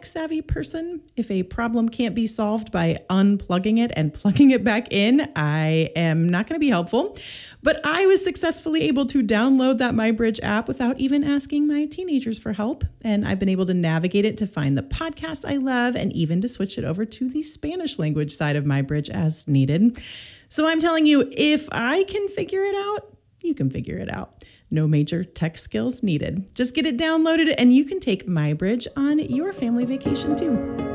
savvy person. If a problem can't be solved by unplugging it and plugging it back in, I am not going to be helpful. But I was successfully able to download that MyBridge app without even asking my teenagers for help. And I've been able to navigate it to find the podcasts I love and even to switch it over to the Spanish language side of MyBridge as needed. So I'm telling you, if I can figure it out, you can figure it out. No major tech skills needed. Just get it downloaded and you can take MyBridge on your family vacation too.